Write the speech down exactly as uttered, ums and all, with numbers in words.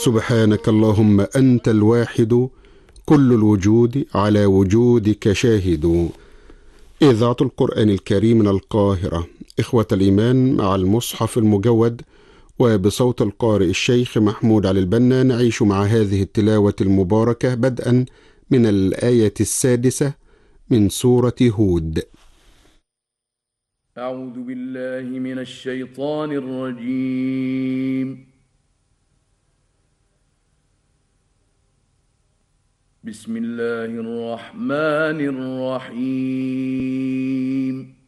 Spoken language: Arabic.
سبحانك اللهم أنت الواحد كل الوجود على وجودك شاهد. إذاعة القرآن الكريم من القاهرة، إخوة الإيمان، مع المصحف المجود وبصوت القارئ الشيخ محمود علي البنا، نعيش مع هذه التلاوة المباركة بدءا من الآية السادسة من سورة هود. أعوذ بالله من الشيطان الرجيم. بسم الله الرحمن الرحيم.